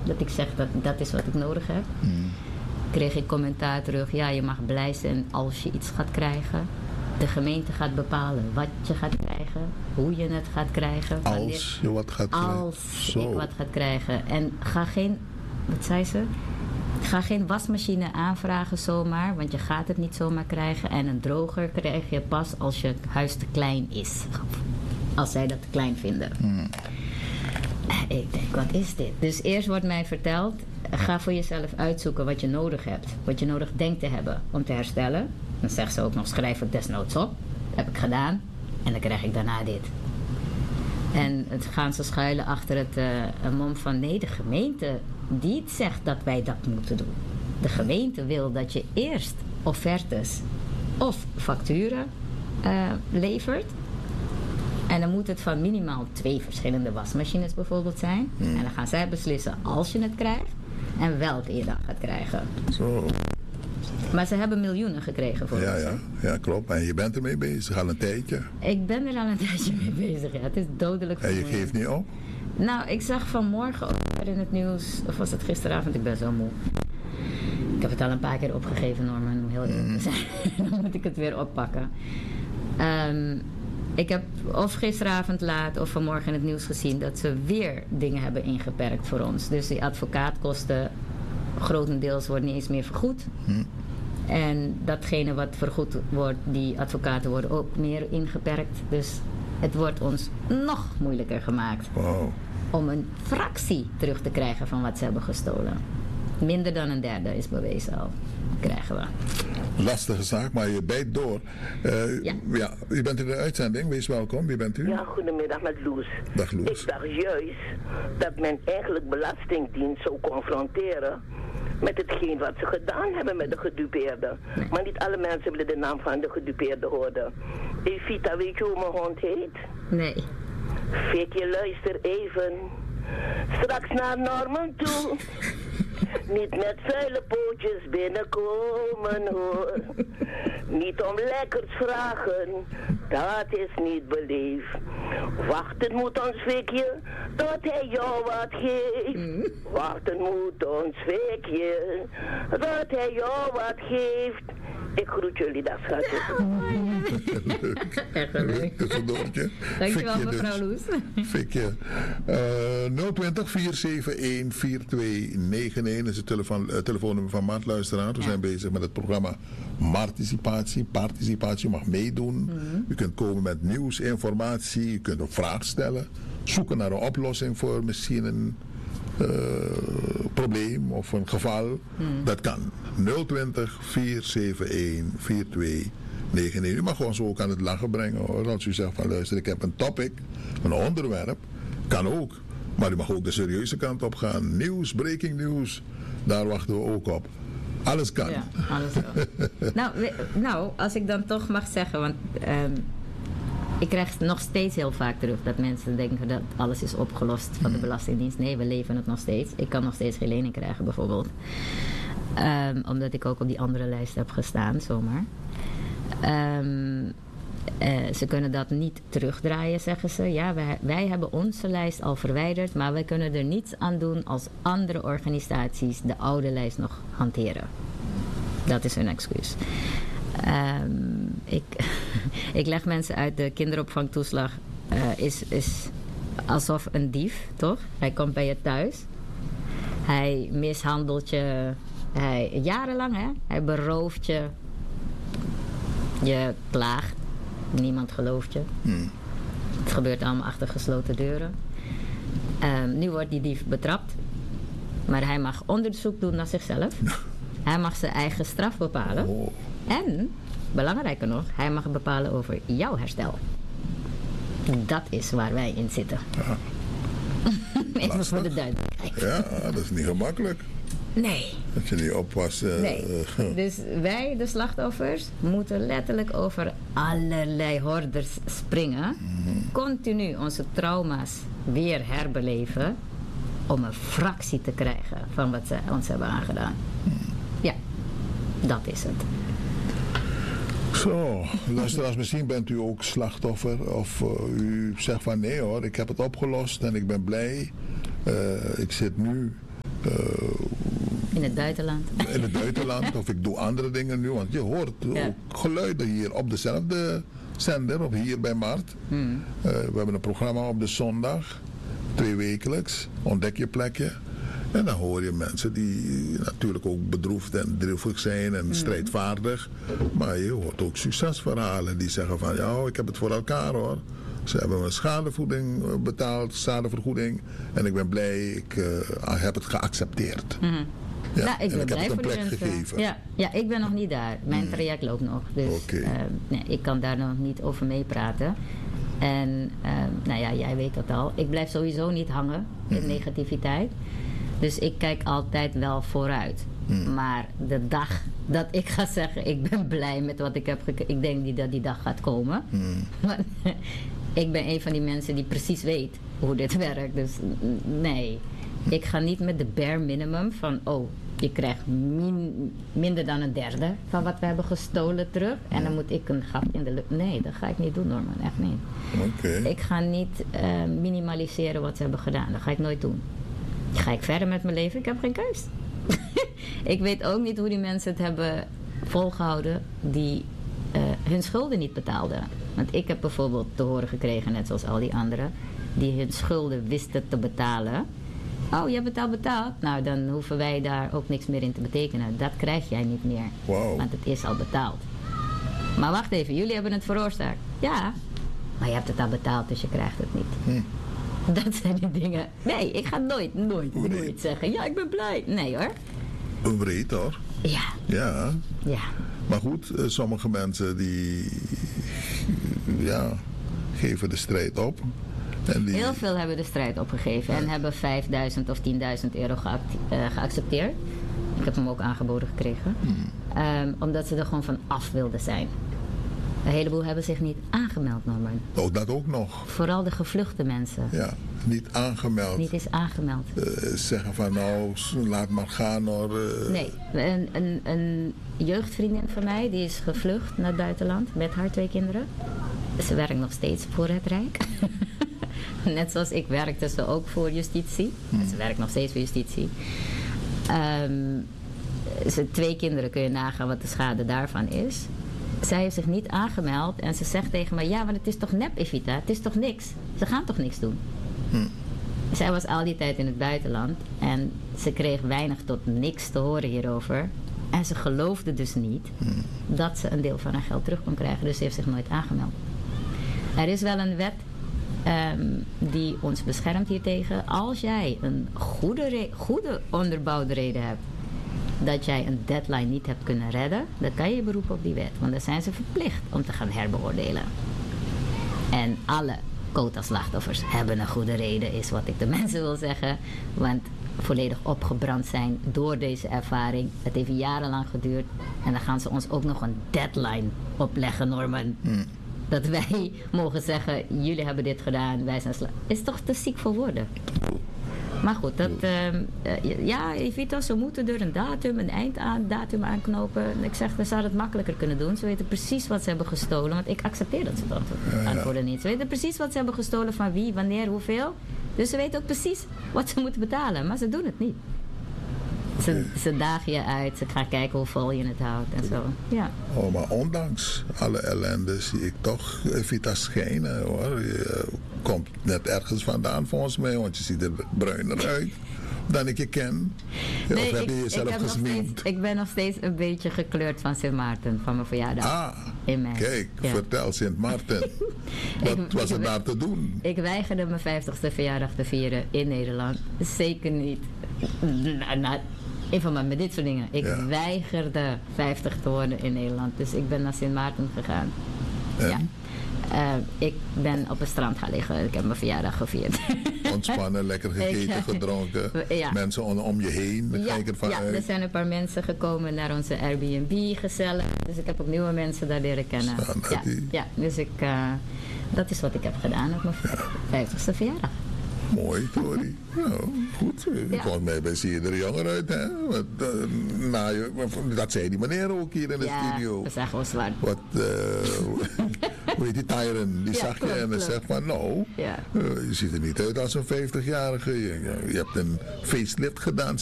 dat ik zeg dat is wat ik nodig heb, kreeg ik commentaar terug. Ja, je mag blij zijn als je iets gaat krijgen. De gemeente gaat bepalen wat je gaat krijgen, hoe je het gaat krijgen. Als je wat gaat krijgen. Als ik wat gaat krijgen. En ga geen, wat zei ze? Ga geen wasmachine aanvragen zomaar, want je gaat het niet zomaar krijgen. En een droger krijg je pas als je huis te klein is. Als zij dat te klein vinden. Ik denk, wat is dit? Dus eerst wordt mij verteld, ga voor jezelf uitzoeken wat je nodig hebt. Wat je nodig denkt te hebben om te herstellen. Dan zegt ze ook nog, schrijf het desnoods op. Dat heb ik gedaan. En dan krijg ik daarna dit. En het gaan ze schuilen achter het mom van nee, de gemeente die het zegt dat wij dat moeten doen. De gemeente wil dat je eerst offertes of facturen levert. En dan moet het van minimaal 2 verschillende wasmachines bijvoorbeeld zijn. En dan gaan zij beslissen als je het krijgt en welke je dan gaat krijgen. Zo. Maar ze hebben miljoenen gekregen voor ons. Ja, klopt. En je bent ermee bezig al een tijdje. Ik ben er al een tijdje mee bezig. Ja. Het is dodelijk En je vermoeiend. geeft niet op? Nou, ik zag vanmorgen ook in het nieuws, of was het gisteravond, ik ben zo moe. Ik heb het al een paar keer opgegeven, Norman, om heel eerlijk te zijn. Dan moet ik het weer oppakken. Ik heb of gisteravond laat of vanmorgen in het nieuws gezien dat ze weer dingen hebben ingeperkt voor ons. Dus die advocaatkosten grotendeels worden niet eens meer vergoed. En datgene wat vergoed wordt, die advocaten worden ook meer ingeperkt. Dus het wordt ons nog moeilijker gemaakt om een fractie terug te krijgen van wat ze hebben gestolen. Minder dan een derde is bewezen al. Krijgen we. Lastige zaak, maar je bijt door. Ja, u bent in de uitzending. Wees welkom. Wie bent u? Ja, goedemiddag met Loes. Dag Loes. Ik dacht juist dat men eigenlijk Belastingdienst zou confronteren met hetgeen wat ze gedaan hebben met de gedupeerden. Nee. Maar niet alle mensen willen de naam van de gedupeerde horen. Evita, weet je hoe mijn hond heet? Nee. Fikje, luister even. Straks naar Norman toe. Niet met vuile pootjes binnenkomen hoor. Niet om lekkers vragen, dat is niet beleefd. Wachten moet ons Fikje, tot hij jou wat geeft. Wachten moet ons Fikje, tot hij jou wat geeft. Ik groet jullie, dag schatjes. Echt leuk. Tussendoortje. Dankjewel mevrouw Loes. Fikje. 020 471 4291 is het telefoonnummer van Maartluisteraar. We zijn bezig met het programma Participatie. Participatie mag meedoen. U kunt komen met nieuws, informatie. U kunt een vraag stellen. Zoeken naar een oplossing voor misschien een probleem of een geval. Dat kan. 020 471 4291. U mag gewoon zo ook aan het lachen brengen hoor. Als u zegt van luister, ik heb een topic, een onderwerp, kan ook. Maar u mag ook de serieuze kant op gaan. Nieuws, breaking news, daar wachten we ook op. Alles kan. Ja, alles kan. nou, als ik dan toch mag zeggen, want ik krijg nog steeds heel vaak terug dat mensen denken dat alles is opgelost van de Belastingdienst. Nee, we leven het nog steeds. Ik kan nog steeds geen lening krijgen bijvoorbeeld. Omdat ik ook op die andere lijst heb gestaan, zomaar. Ze kunnen dat niet terugdraaien, zeggen ze. Ja, wij hebben onze lijst al verwijderd, maar wij kunnen er niets aan doen als andere organisaties de oude lijst nog hanteren. Dat is hun excuus. Ik leg mensen uit, de kinderopvangtoeslag is alsof een dief, toch? Hij komt bij je thuis. Hij mishandelt je jarenlang, hè? Hij berooft je. Je klaagt. Niemand gelooft je. Het gebeurt allemaal achter gesloten deuren. Nu wordt die dief betrapt. Maar hij mag onderzoek doen naar zichzelf. Hij mag zijn eigen straf bepalen. En, belangrijker nog, hij mag bepalen over jouw herstel. Dat is waar wij in zitten. Ja. Even voor de duidelijkheid. Ja, dat is niet gemakkelijk. Nee. Dat je niet oppast. Nee. Dus wij, de slachtoffers, moeten letterlijk over allerlei hordes springen. Continu onze trauma's weer herbeleven. Om een fractie te krijgen van wat ze ons hebben aangedaan. Ja, dat is het. Zo, luisteraars, misschien bent u ook slachtoffer. Of u zegt van nee hoor, ik heb het opgelost en ik ben blij. Ik zit nu In het buitenland. In het buitenland, of ik doe andere dingen nu. Want je hoort ook geluiden hier op dezelfde zender, of hier bij Mart. We hebben een programma op de zondag, 2 wekelijks. Ontdek je plekje. En dan hoor je mensen die natuurlijk ook bedroefd en droevig zijn en strijdvaardig. Maar je hoort ook succesverhalen die zeggen van ja, ik heb het voor elkaar hoor. Ze hebben me schadevergoeding betaald, en ik ben blij, ik heb het geaccepteerd. Ja, nou, ik ben en blij ik heb het voor een plek die mensen. gegeven. Ja, ik ben nog niet daar. Mijn traject loopt nog. Dus nee, ik kan daar nog niet over meepraten. En nou ja, jij weet dat al. Ik blijf sowieso niet hangen in negativiteit. Dus ik kijk altijd wel vooruit. Maar de dag dat ik ga zeggen, ik ben blij met wat ik heb gekregen. Ik denk niet dat die dag gaat komen. Maar ik ben een van die mensen die precies weet hoe dit werkt. Dus nee, ik ga niet met de bare minimum van je krijgt minder dan een derde van wat we hebben gestolen terug. En dan moet ik een gat in de lucht. Nee, dat ga ik niet doen, Norman. Echt niet. Okay. Ik ga niet minimaliseren wat ze hebben gedaan. Dat ga ik nooit doen. Ga ik verder met mijn leven? Ik heb geen keus. Ik weet ook niet hoe die mensen het hebben volgehouden die hun schulden niet betaalden. Want ik heb bijvoorbeeld te horen gekregen, net zoals al die anderen, die hun schulden wisten te betalen. Oh, je hebt het al betaald? Nou, dan hoeven wij daar ook niks meer in te betekenen. Dat krijg jij niet meer. Wow. Want het is al betaald. Maar wacht even, jullie hebben het veroorzaakt. Ja, maar je hebt het al betaald, dus je krijgt het niet. Dat zijn die dingen. Nee, ik ga nooit zeggen. Ja, ik ben blij. Nee hoor. Wreed hoor. Ja. Maar goed, sommige mensen die geven de strijd op. En die... Heel veel hebben de strijd opgegeven en hebben 5.000 of 10.000 euro geaccepteerd. Ik heb hem ook aangeboden gekregen. Omdat ze er gewoon van af wilden zijn. Een heleboel hebben zich niet aangemeld, Norman. Oh, dat ook nog. Vooral de gevluchte mensen. Ja, niet aangemeld. Niet eens aangemeld. Zeggen van nou, laat maar gaan hoor. Nee, een jeugdvriendin van mij, die is gevlucht naar het buitenland met haar 2 kinderen. Ze werkt nog steeds voor het Rijk. Net zoals ik werkte ze ook voor justitie. Ze werkt nog steeds voor justitie. 2 kinderen, kun je nagaan wat de schade daarvan is. Zij heeft zich niet aangemeld en ze zegt tegen me, ja, maar het is toch nep, Evita? Het is toch niks? Ze gaan toch niks doen? Zij was al die tijd in het buitenland en ze kreeg weinig tot niks te horen hierover. En ze geloofde dus niet dat ze een deel van haar geld terug kon krijgen. Dus ze heeft zich nooit aangemeld. Er is wel een wet die ons beschermt hiertegen. Als jij een goede onderbouwde reden hebt dat jij een deadline niet hebt kunnen redden, dan kan je beroepen op die wet. Want dan zijn ze verplicht om te gaan herbeoordelen. En alle quota-slachtoffers hebben een goede reden, is wat ik de mensen wil zeggen. Want volledig opgebrand zijn door deze ervaring. Het heeft jarenlang geduurd. En dan gaan ze ons ook nog een deadline opleggen, Norman. Dat wij mogen zeggen, jullie hebben dit gedaan, wij zijn is toch te ziek voor woorden. Maar goed, Evita, ze moeten er een einddatum aanknopen. Ik zeg, ze zouden het makkelijker kunnen doen. Ze weten precies wat ze hebben gestolen. Want ik accepteer dat ze het antwoorden niet. Ze weten precies wat ze hebben gestolen, van wie, wanneer, hoeveel. Dus ze weten ook precies wat ze moeten betalen. Maar ze doen het niet. Ze dagen je uit, ze gaan kijken hoe vol je het houdt en zo. Ja. Oh, maar ondanks alle ellende zie ik toch Evita schijnen hoor. Je komt net ergens vandaan volgens mij, want je ziet er bruiner uit dan ik je ken. Nee, of heb je jezelf gesminkt? Ik ben nog steeds een beetje gekleurd van Sint Maarten, van mijn verjaardag. Kijk, vertel Sint Maarten. Wat was er daar te doen? Ik weigerde mijn 50ste verjaardag te vieren in Nederland. Zeker niet. Even maar met dit soort dingen. Ik weigerde 50 te worden in Nederland. Dus ik ben naar Sint Maarten gegaan. En? Ja. Ik ben op het strand gaan liggen. Ik heb mijn verjaardag gevierd. Ontspannen, lekker gegeten, gedronken. Mensen om je heen. Kijk ervan uit. Er zijn een paar mensen gekomen naar onze Airbnb, gezellig. Dus ik heb ook nieuwe mensen daar leren kennen. Dus dat is wat ik heb gedaan op mijn 50ste verjaardag. Mooi, Tori. Nou, goed. Volgens mij zie je er jonger uit, hè? Dat zei die meneer ook hier in de studio. Ja, dat is echt wel zwart. Hoe heet die Tyron? Die zag je en dan zegt van, je ziet er niet uit als een 50-jarige. Je hebt een facelift gedaan